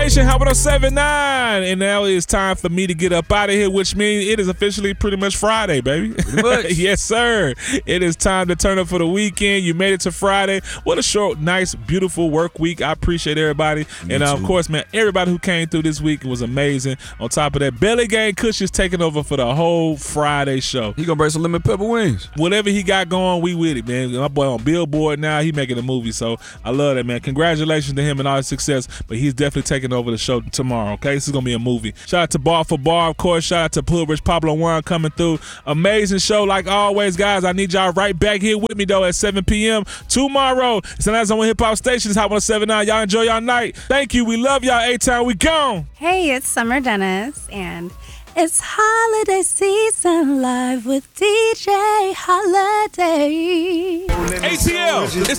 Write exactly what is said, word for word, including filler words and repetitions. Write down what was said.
station, Hot one oh seven point nine. And now it's time for me to get up out of here, which means it is officially pretty much Friday, baby. Pretty much. Yes, sir. It is time to turn up for the weekend. You made it to Friday. What a short, nice, beautiful work week. I appreciate everybody. Me and uh, of too. course, man, everybody who came through this week was amazing. On top of that, Belly Gang Kush is taking over for the whole Friday show. He gonna bring some lemon pepper wings. Whatever he got going, we with it, man. My boy on Billboard now. He making a movie, so I love that, man. Congratulations to him and all his success, but he's definitely taking over the show tomorrow, okay? This is going to be a movie. Shout out to Bar for Bar, of course. Shout out to Pullbridge Pablo One coming through. Amazing show, like always, guys. I need y'all right back here with me, though, at seven p.m. tomorrow. It's the Nights on Hip Hop Station. It's Hot one oh seven point nine. Y'all enjoy y'all night. Thank you. We love y'all. A-Town, we gone. Hey, it's Summer Dennis, and it's holiday season live with D J Holiday. A T L. It's